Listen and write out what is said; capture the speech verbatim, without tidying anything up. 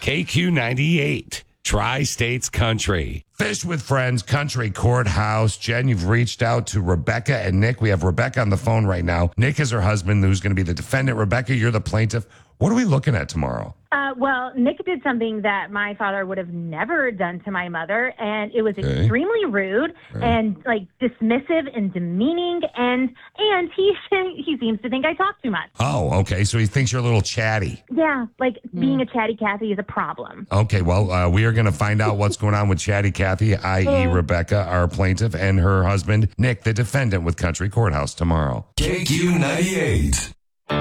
K Q ninety-eight, Tri-States Country. Fish with Friends, Country Courthouse. Jen, you've reached out to Rebecca and Nick. We have Rebecca on the phone right now. Nick is her husband, who's going to be the defendant. Rebecca, you're the plaintiff. What are we looking at tomorrow? Uh, well, Nick did something that my father would have never done to my mother, and it was okay. extremely rude right. and like dismissive and demeaning, and and he he seems to think I talk too much. Oh, okay. So he thinks you're a little chatty. Yeah, like mm. being a chatty Cathy is a problem. Okay, well, uh, we are going to find out what's going on with chatty Cathy, that is. Rebecca, our plaintiff, and her husband, Nick, the defendant with Country Courthouse tomorrow. K Q ninety-eight.